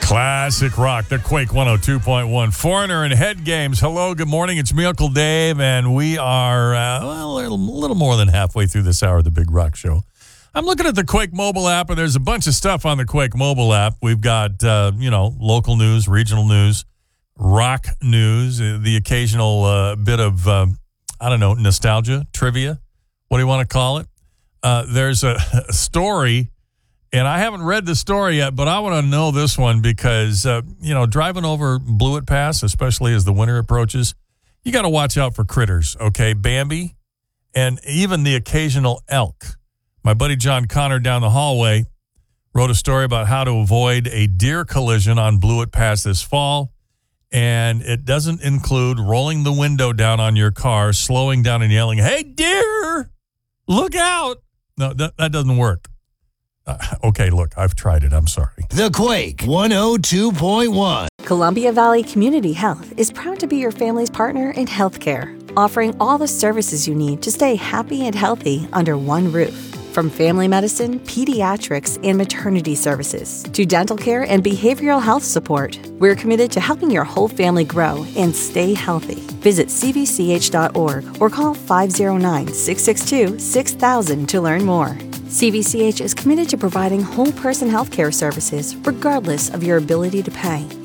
Classic rock, the Quake 102.1. Foreigner and Head Games. Hello, good morning. It's me, Uncle Dave, and we are a little more than halfway through this hour of the Big Rock Show. I'm looking at the Quake mobile app, and there's a bunch of stuff on the Quake mobile app. We've got, local news, regional news, rock news, the occasional bit of, nostalgia, trivia. What do you want to call it? There's a story. And I haven't read the story yet, but I want to know this one because, driving over Blewett Pass, especially as the winter approaches, you got to watch out for critters, okay? Bambi and even the occasional elk. My buddy John Connor down the hallway wrote a story about how to avoid a deer collision on Blewett Pass this fall. And it doesn't include rolling the window down on your car, slowing down and yelling, "Hey, deer, look out." No, that doesn't work. Okay, look, I've tried it. I'm sorry. The Quake 102.1. Columbia Valley Community Health is proud to be your family's partner in healthcare, offering all the services you need to stay happy and healthy under one roof. From family medicine, pediatrics, and maternity services to dental care and behavioral health support, we're committed to helping your whole family grow and stay healthy. Visit cvch.org or call 509-662-6000 to learn more. CVCH is committed to providing whole-person healthcare services regardless of your ability to pay.